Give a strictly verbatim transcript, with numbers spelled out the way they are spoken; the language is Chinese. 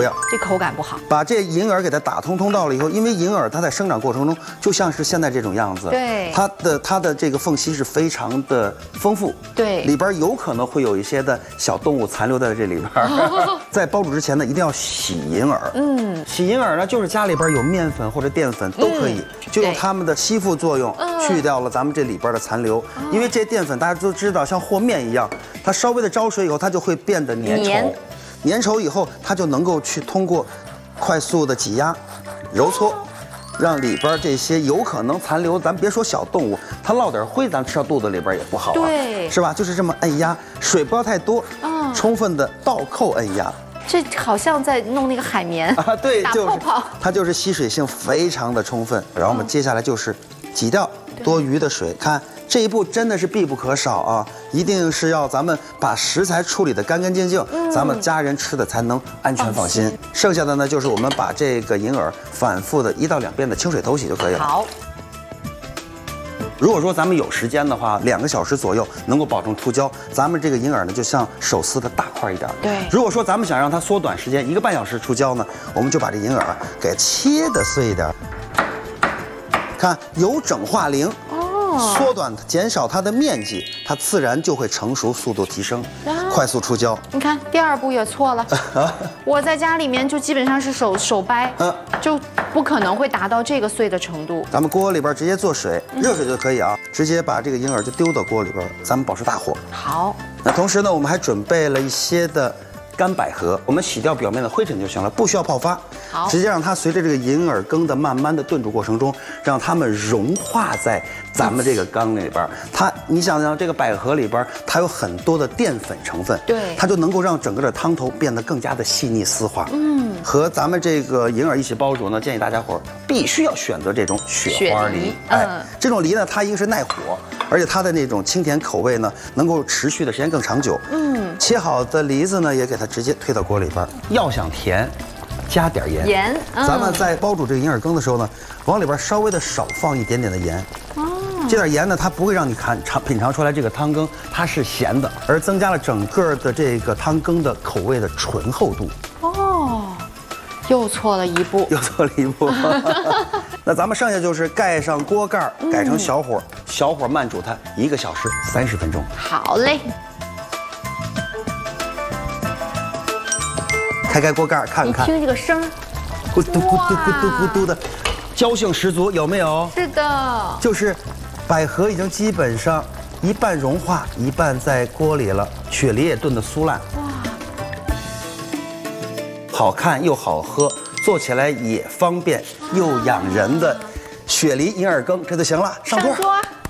要， 这口感不好。 把这银耳给它打通通道了以后，因为银耳它在生长过程中就像是现在这种样子， 对， 它的它的这个缝隙是非常的丰富， 对， 里边有可能会有一些的小动物残留在这里边。在煲煮之前呢，一定要洗银耳。嗯，洗银耳呢，就是家里边有面粉或者淀粉都可以，嗯、就用它们的吸附作用，去掉了咱们这里边的残留。嗯、因为这淀粉大家都知道，像和面一样，它稍微的焯水以后，它就会变得粘稠。粘稠以后，它就能够去通过快速的挤压、揉搓，让里边这些有可能残留，咱别说小动物，它落点灰，咱吃到肚子里边也不好啊， 对， 是吧？就是这么按压，水不要太多，嗯，充分的倒扣按压。 这好像在弄那个海绵啊，对， 打泡泡， 它就是吸水性非常的充分。然后我们接下来就是挤掉多余的水，看。这一步真的是必不可少啊！一定是要咱们把食材处理得干干净净，嗯、咱们家人吃的才能安全放心。剩下的呢，就是我们把这个银耳反复的一到两遍的清水头洗就可以了。 好。 如果说咱们有时间的话，两个小时左右能够保证出胶，咱们这个银耳呢就像手撕的大块一点。 对。 如果说咱们想让它缩短时间，一个半小时出胶呢，我们就把这银耳给切的碎一点，看有整化零。缩短、减少它的面积，它自然就会成熟，速度提升，快速出胶。 你看，第二步也错了。我在家里面就基本上是手手掰，嗯，就不可能会达到这个碎的程度。 咱们锅里边直接做水，热水就可以啊，直接把这个银耳就丢到锅里边，咱们保持大火。 好。 那同时呢，我们还准备了一些的干百合，我们洗掉表面的灰尘就行了，不需要泡发。 好， 直接让它随着这个银耳羹的慢慢的炖煮过程中，让它们融化在咱们这个缸里边。它，你想想这个百合里边，它有很多的淀粉成分， 对， 它就能够让整个的汤头变得更加的细腻丝滑。嗯，和咱们这个银耳一起煲煮呢，建议大家伙必须要选择这种雪花梨。哎，嗯、这种梨呢，它一个是耐火，而且它的那种清甜口味呢，能够持续的时间更长久。嗯，切好的梨子呢，也给它直接推到锅里边。要想甜，加点盐。 盐， 嗯、咱们在煲煮这个银耳羹的时候呢，往里边稍微的少放一点点的盐。哦，这点盐呢，它不会让你看尝品尝出来这个汤羹它是咸的，而增加了整个的这个汤羹的口味的醇厚度。哦， 又错了一步， 又错了一步。那咱们剩下就是盖上锅盖，改成小火，嗯、小火慢煮它一个小时三十分钟。 好嘞。 开开锅盖看看， 你听这个声， 咕嘟咕嘟咕嘟咕嘟的，胶性十足，有没有？ 是的， 就是百合已经基本上一半融化，一半在锅里了，雪梨也炖得酥烂。哇，好看又好喝，做起来也方便又养人的雪梨银耳羹，这就行了，上桌。上桌。